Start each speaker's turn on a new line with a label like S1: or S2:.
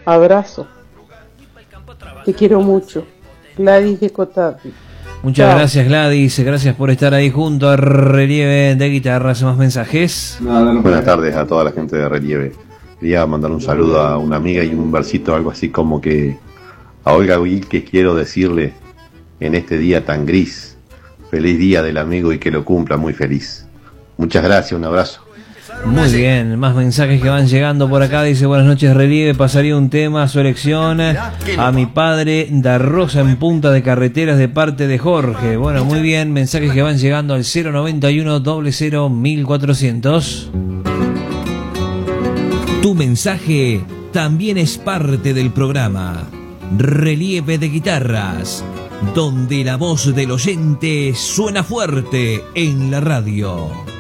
S1: Abrazo. Te quiero mucho. Gladys de Cotati.
S2: Muchas gracias, Gladys, gracias por estar ahí junto a Relieve de Guitarras. ¿Más mensajes?
S3: Buenas tardes a toda la gente de Relieve. Quería mandar un saludo a una amiga y un versito, algo así como que a Olga Will, que quiero decirle en este día tan gris, feliz día del amigo y que lo cumpla muy feliz. Muchas gracias, un abrazo.
S2: Muy bien, más mensajes que van llegando por acá. Dice: buenas noches, Relieve, pasaría un tema a su elección a mi padre, da Rosa en Punta de Carreteras, de parte de Jorge. Bueno, muy bien, mensajes que van llegando al 091 00 1400.
S4: Tu mensaje también es parte del programa Relieve de Guitarras, donde la voz del oyente suena fuerte en la radio.